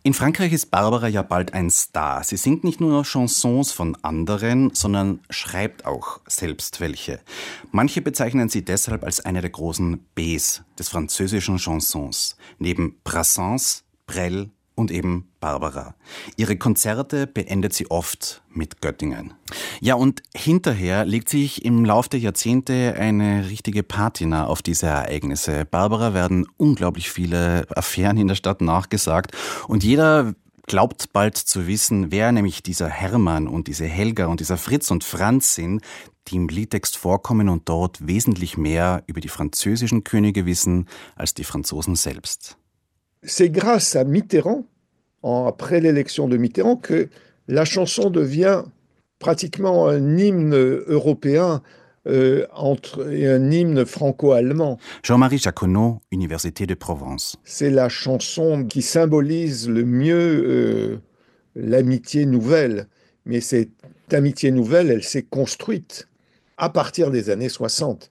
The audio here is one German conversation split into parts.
In Frankreich ist Barbara ja bald ein Star. Sie singt nicht nur Chansons von anderen, sondern schreibt auch selbst welche. Manche bezeichnen sie deshalb als eine der großen Bs des französischen Chansons. Neben Brassens, Brel und eben Barbara. Ihre Konzerte beendet sie oft mit Göttingen. Ja, und hinterher legt sich im Lauf der Jahrzehnte eine richtige Patina auf diese Ereignisse. Barbara werden unglaublich viele Affären in der Stadt nachgesagt und jeder glaubt bald zu wissen, wer nämlich dieser Hermann und diese Helga und dieser Fritz und Franz sind, die im Liedtext vorkommen und dort wesentlich mehr über die französischen Könige wissen als die Franzosen selbst. C'est grâce à Mitterrand, après l'élection de Mitterrand, que la chanson devient pratiquement un hymne européen et un hymne franco-allemand. Jean-Marie Jacquenot, Université de Provence. C'est la chanson qui symbolise le mieux l'amitié nouvelle. Mais cette amitié nouvelle, elle s'est construite à partir des années 60.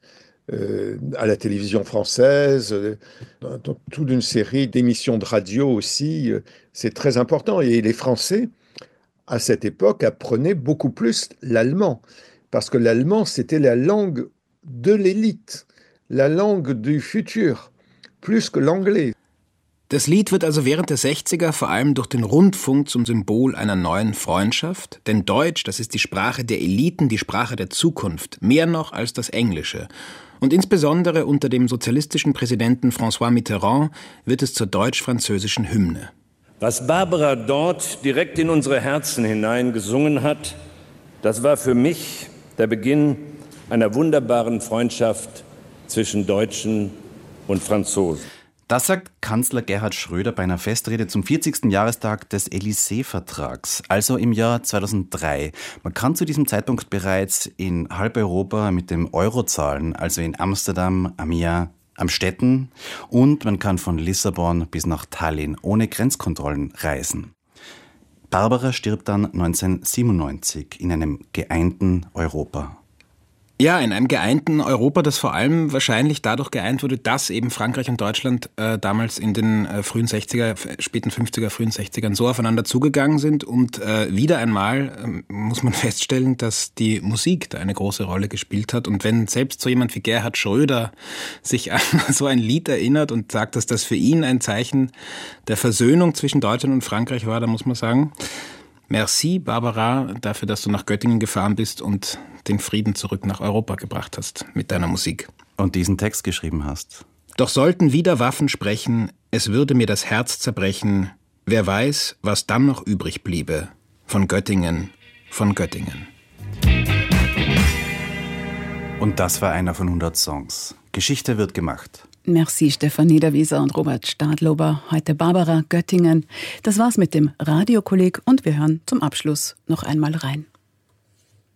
À la télévision française, dans toute une série d'émissions de radio aussi, c'est très important. Et les Français, à cette époque, apprenaient beaucoup plus l'allemand, parce que l'allemand, c'était la langue de l'élite, la langue du futur, plus que l'anglais. Das Lied wird also während der 60er vor allem durch den Rundfunk zum Symbol einer neuen Freundschaft. Denn Deutsch, das ist die Sprache der Eliten, die Sprache der Zukunft, mehr noch als das Englische. Und insbesondere unter dem sozialistischen Präsidenten François Mitterrand wird es zur deutsch-französischen Hymne. Was Barbara dort direkt in unsere Herzen hinein gesungen hat, das war für mich der Beginn einer wunderbaren Freundschaft zwischen Deutschen und Franzosen. Das sagt Kanzler Gerhard Schröder bei einer Festrede zum 40. Jahrestag des Élysée-Vertrags, also im Jahr 2003. Man kann zu diesem Zeitpunkt bereits in halb Europa mit dem Euro zahlen, also in Amsterdam, Amiens, Amstetten, und man kann von Lissabon bis nach Tallinn ohne Grenzkontrollen reisen. Barbara stirbt dann 1997 in einem geeinten Europa. Ja, in einem geeinten Europa, das vor allem wahrscheinlich dadurch geeint wurde, dass eben Frankreich und Deutschland damals in den frühen 60er, späten 50er, frühen 60ern so aufeinander zugegangen sind. Und wieder einmal muss man feststellen, dass die Musik da eine große Rolle gespielt hat. Und wenn selbst so jemand wie Gerhard Schröder sich an so ein Lied erinnert und sagt, dass das für ihn ein Zeichen der Versöhnung zwischen Deutschland und Frankreich war, dann muss man sagen, merci, Barbara, dafür, dass du nach Göttingen gefahren bist und den Frieden zurück nach Europa gebracht hast mit deiner Musik. Und diesen Text geschrieben hast. Doch sollten wieder Waffen sprechen, es würde mir das Herz zerbrechen. Wer weiß, was dann noch übrig bliebe. Von Göttingen, von Göttingen. Und das war einer von 100 Songs. Geschichte wird gemacht. Merci Stefan Niederwieser und Robert Stadlober. Heute Barbara Göttingen. Das war's mit dem Radiokolleg und wir hören zum Abschluss noch einmal rein.